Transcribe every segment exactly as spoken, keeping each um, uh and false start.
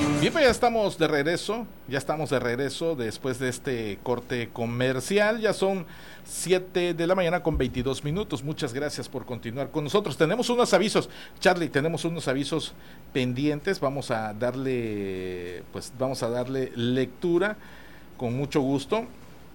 Bien, pues ya estamos de regreso, ya estamos de regreso después de este corte comercial, ya son siete de la mañana con veintidós minutos, muchas gracias por continuar con nosotros. Tenemos unos avisos, Charlie, tenemos unos avisos pendientes, vamos a darle, pues vamos a darle lectura con mucho gusto.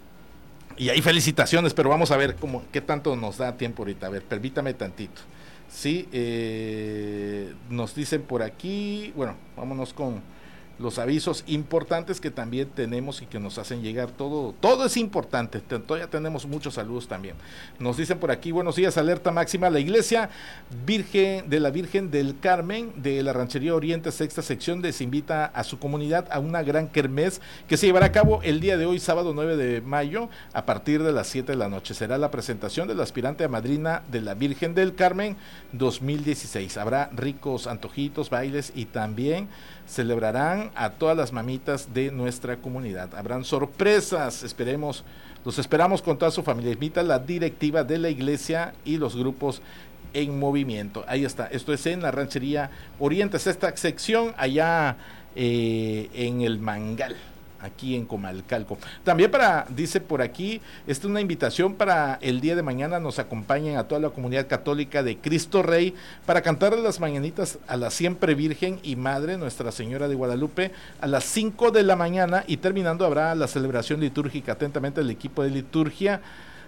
Y hay felicitaciones, pero vamos a ver cómo, qué tanto nos da tiempo ahorita. A ver, permítame tantito. Sí, eh, nos dicen por aquí, bueno, vámonos con los avisos importantes que también tenemos y que nos hacen llegar. Todo, todo es importante, todavía tenemos muchos saludos también. Nos dicen por aquí, buenos días, alerta máxima, la iglesia Virgen de la Virgen del Carmen de la Ranchería Oriente, sexta sección, les invita a su comunidad a una gran kermés que se llevará a cabo el día de hoy, sábado nueve de mayo, a partir de las siete de la noche. Será la presentación del aspirante a madrina de la Virgen del Carmen dos mil dieciséis. Habrá ricos antojitos, bailes y también celebrarán a todas las mamitas de nuestra comunidad. Habrán sorpresas, esperemos, los esperamos con toda su familia. Invita a la directiva de la iglesia y los grupos en movimiento. Ahí está, esto es en la Ranchería Oriente, esta sección allá eh, en el Mangal, aquí en Comalcalco. También para, dice por aquí, esta es una invitación para el día de mañana, nos acompañen a toda la comunidad católica de Cristo Rey para cantar las mañanitas a la siempre Virgen y Madre Nuestra Señora de Guadalupe a las cinco de la mañana, y terminando habrá la celebración litúrgica. Atentamente el equipo de liturgia,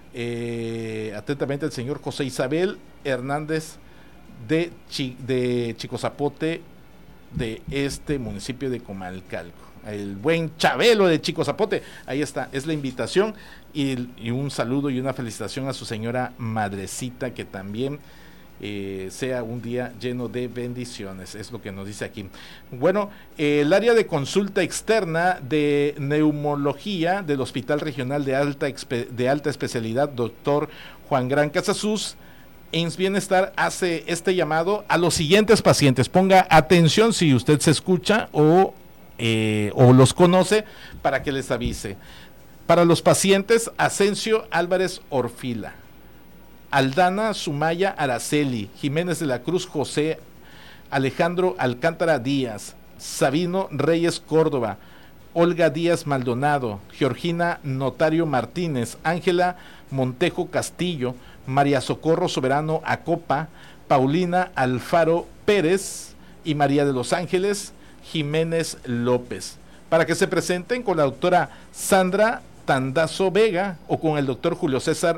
eh, atentamente el señor José Isabel Hernández de, Chi, de Chicozapote, de este municipio de Comalcalco. El buen Chabelo de Chico Zapote, ahí está, es la invitación, y, y un saludo y una felicitación a su señora madrecita, que también eh, sea un día lleno de bendiciones, es lo que nos dice aquí. Bueno, eh, el área de consulta externa de neumología del Hospital Regional de Alta, de alta Especialidad, doctor Juan Gran Casasus, I M S S Bienestar, hace este llamado a los siguientes pacientes. Ponga atención si usted se escucha o Eh, o los conoce, para que les avise. Para los pacientes: Asensio Álvarez Orfila, Aldana Sumaya Araceli, Jiménez de la Cruz José, Alejandro Alcántara Díaz, Sabino Reyes Córdoba, Olga Díaz Maldonado, Georgina Notario Martínez, Ángela Montejo Castillo, María Socorro Soberano Acopa, Paulina Alfaro Pérez y María de los Ángeles Jiménez López, para que se presenten con la doctora Sandra Tandazo Vega o con el doctor Julio César